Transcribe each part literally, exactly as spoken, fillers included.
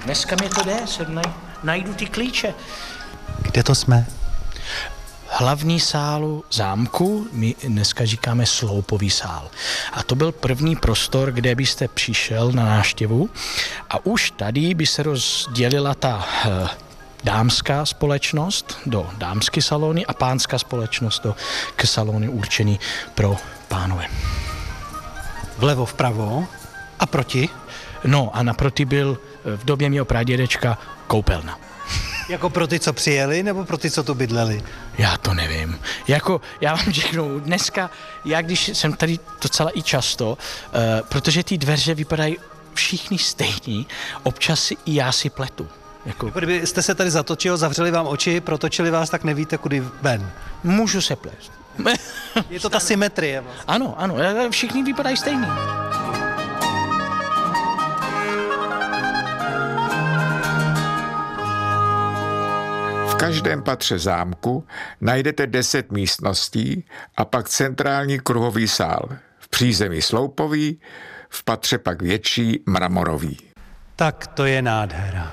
Dneska mě to jde, se naj, najdu ty klíče. Kde to jsme? Hlavní sálu zámku, my dneska říkáme sloupový sál. A to byl první prostor, kde byste přišel na návštěvu a už tady by se rozdělila ta uh, dámská společnost do dámské salony a pánská společnost do k salony určený pro pánové. Vlevo, vpravo a proti? No a naproti byl v době mého pradědečka koupelna. Jako pro ty, co přijeli, nebo pro ty, co tu bydleli? Já to nevím. Jako, já vám řeknu, dneska, já když jsem tady docela i často, uh, protože ty dveře vypadají všichni stejní, občas si i já si pletu. Jako, jako kdybyste se tady zatočil, zavřeli vám oči, protočili vás, tak nevíte, kudy ven. Můžu se plést. Je to ta symetrie vlastně. Ano, ano, všichni vypadají stejní. V každém patře zámku najdete deset místností a pak centrální kruhový sál. V přízemí sloupový, v patře pak větší mramorový. Tak to je nádhera.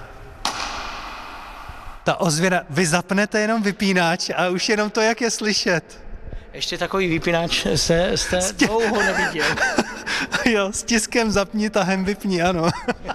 Ta ozvěna, vy zapnete jenom vypínač a už jenom to, jak je slyšet. Ještě takový vypínač se, jste Stě... dlouho neviděl. Jo, s tiskem zapni, tahem vypni, ano.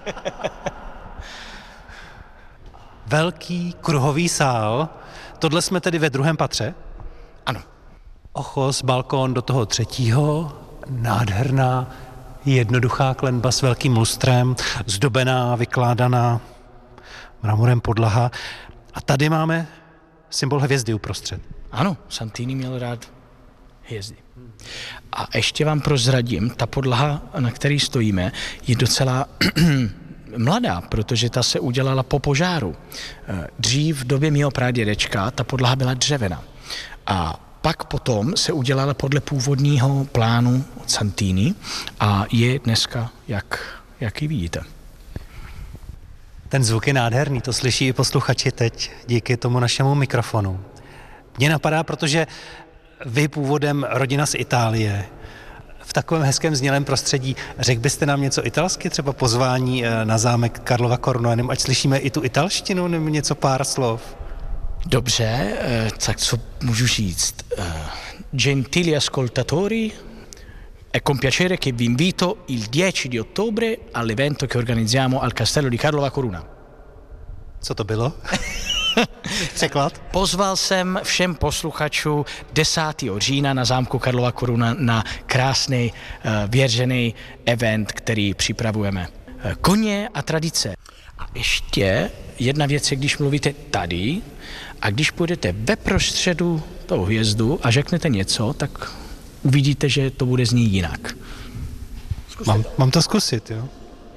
Velký kruhový sál. Tohle jsme tedy ve druhém patře? Ano. Ochos, balkón do toho třetího. Nádherná, jednoduchá klenba s velkým lustrem, zdobená, vykládaná mramorem podlaha. A tady máme symbol hvězdy uprostřed. Ano, Santini měl rád hvězdy. A ještě vám prozradím, ta podlaha, na které stojíme, je docela mladá, protože ta se udělala po požáru. Dřív v době mého pradědečka ta podlaha byla dřevěná. A pak potom se udělala podle původního plánu od Santini a je dneska, jak, jak ji vidíte. Ten zvuk je nádherný, to slyší i posluchači teď díky tomu našemu mikrofonu. Mně napadá, protože vy původem rodina z Itálie, v takovém hezkém znělém prostředí, řekl byste nám něco italsky, třeba pozvání na zámek Karlova Coruna, nebo ať slyšíme i tu italštinu, nebo něco pár slov? Dobře, tak co můžu říct? Gentili ascoltatori, è con piacere che vi invito il dieci di ottobre all'evento che organizziamo al Castello di Karlova Coruna. Co to bylo? Překlad? Pozval jsem všem posluchačům desátého října na zámku Karlova Coruna na krásný uh, věržený event, který připravujeme. Uh, koně a tradice. A ještě jedna věc je, když mluvíte tady a když půjdete ve prostředu toho hvězdu a řeknete něco, tak uvidíte, že to bude znít jinak. Mám, mám to zkusit, jo?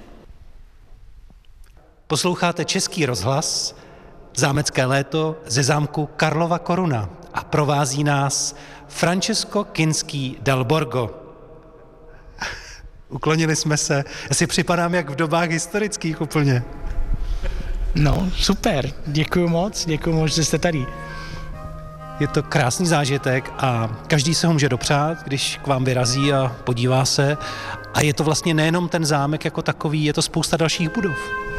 Posloucháte Český rozhlas, Zámecké léto ze zámku Karlova Coruna a provází nás Francesco Kinský dal Borgo. Uklonili jsme se. Já si připadám jak v dobách historických úplně. No, super. Děkuju moc, děkuju moc, že jste tady. Je to krásný zážitek a každý se ho může dopřát, když k vám vyrazí a podívá se. A je to vlastně nejenom ten zámek jako takový, je to spousta dalších budov.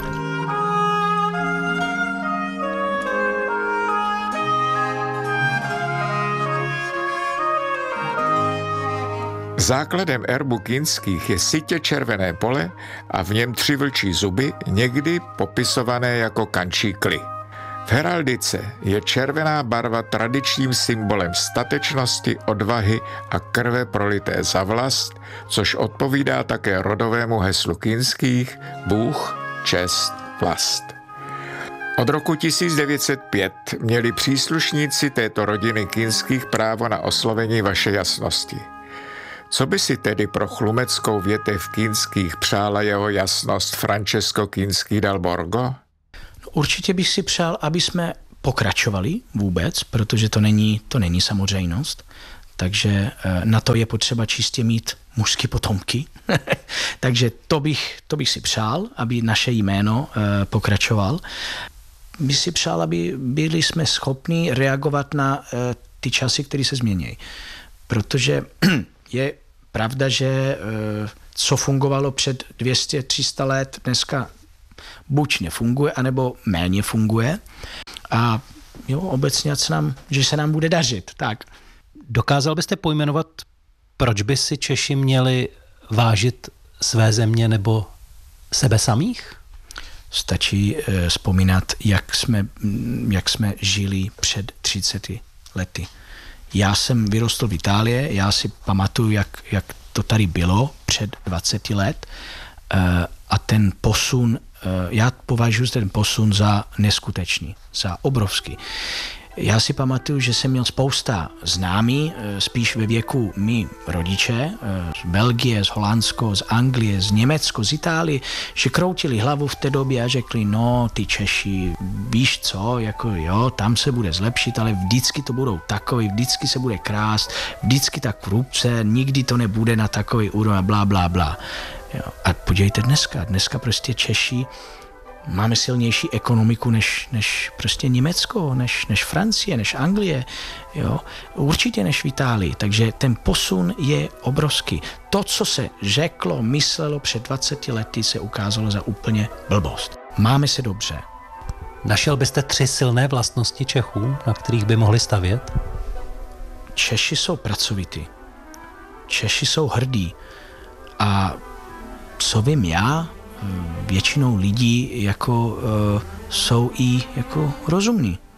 Základem erbu Kinských je sytě červené pole a v něm tři vlčí zuby, někdy popisované jako kančí kly. V heraldice je červená barva tradičním symbolem statečnosti, odvahy a krve prolité za vlast, což odpovídá také rodovému heslu Kinských Bůh, čest, vlast. Od roku tisíc devět set pět měli příslušníci této rodiny Kinských právo na oslovení vaše jasnosti. Co by si tedy pro chlumeckou větev Kinských přála jeho jasnost Francesco Kinský dal Borgo? No, určitě bych si přál, aby jsme pokračovali vůbec, protože to není, to není samozřejmost. Takže na to je potřeba čistě mít mužské potomky. Takže to bych, to bych si přál, aby naše jméno pokračoval. Bych si přál, aby byli jsme schopni reagovat na ty časy, které se změní. Protože je pravda, že co fungovalo před dvě stě tři sta let, dneska buď nefunguje, anebo méně funguje. A jo, obecně, ať se nám, že se nám bude dařit. Tak. Dokázal byste pojmenovat, proč by si Češi měli vážit své země nebo sebe samých? Stačí eh, vzpomínat, jak jsme, jak jsme žili před třiceti lety. Já jsem vyrostl v Itálii, já si pamatuju, jak, jak to tady bylo před dvaceti let eh, a ten posun, eh, já považuji ten posun za neskutečný, za obrovský. Já si pamatuju, že jsem měl spousta známí, spíš ve věku mý rodiče, z Belgie, z Holandsko, z Anglie, z Německo, z Itálie, že kroutili hlavu v té době a řekli, no ty Češi, víš co, jako jo, tam se bude zlepšit, ale vždycky to budou takový, vždycky se bude krást, vždycky ta korupce, nikdy to nebude na takový úroveň, blá, blá, blá. Jo. A podívejte dneska, dneska prostě Češi máme silnější ekonomiku než, než prostě Německo, než, než Francie, než Anglie, jo? Určitě než v Itálii, takže ten posun je obrovský. To, co se řeklo, myslelo před dvaceti lety, se ukázalo za úplně blbost. Máme se dobře. Našel byste tři silné vlastnosti Čechů, na kterých by mohli stavět? Češi jsou pracovití. Češi jsou hrdí. A co vím já, většinou lidí jako uh, jsou i jako rozumní.